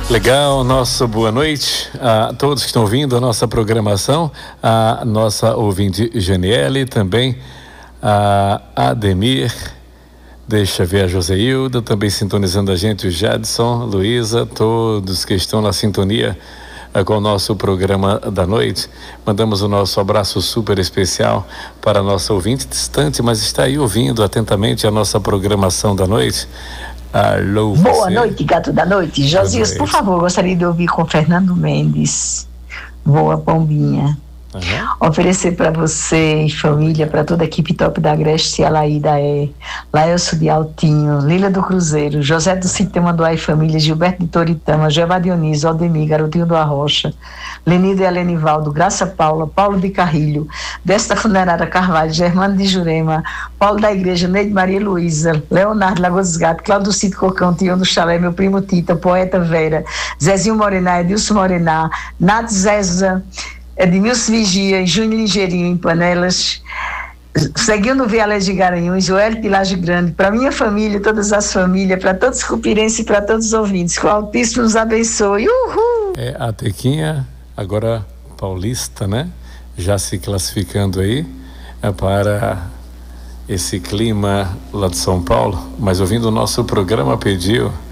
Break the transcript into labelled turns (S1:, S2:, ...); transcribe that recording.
S1: Legal, nossa boa noite a todos que estão ouvindo a nossa programação, a nossa ouvinte Janiele, também a Ademir, deixa ver a Joseilda, também sintonizando a gente, o Jadson, Luísa, todos que estão na sintonia com o nosso programa da noite. Mandamos o nosso abraço super especial para a nossa ouvinte distante, mas está aí ouvindo atentamente a nossa programação da noite. Alô,
S2: boa noite, gato da noite. Josias, por favor, gostaria de ouvir com Fernando Mendes, Voa Pombinha. Oferecer para você e família, para toda a equipe Top da Agreste, Alaída Laelso de Altinho, Lília do Cruzeiro, José do Sítio Manduá e família, Gilberto de Toritama, Jeová Dionísio, Aldemir, Garotinho do Arrocha, Lenido e Alenivaldo, Graça Paula, Paulo de Carrilho, Desta Funerária Carvalho, Germano de Jurema, Paulo da Igreja, Neide Maria Luísa, Leonardo Lagoa dos Gatos, Cláudio do Sítio Cocão, Tião do Chalé, meu primo Tita, Poeta Vera, Zezinho Morená, Edilson Morená, Nath Zeza, Edmilson Vigia, Júnior Ligeirinho em Panelas, seguindo Vialés de Garanhuns, Joel de Laje Grande, para minha família, todas as famílias, para todos os cupirenses e para todos os ouvintes, que o Altíssimo nos abençoe. Uhul!
S1: A Tequinha, agora paulista, né? Já se classificando aí para esse clima lá de São Paulo, mas ouvindo o nosso programa, pediu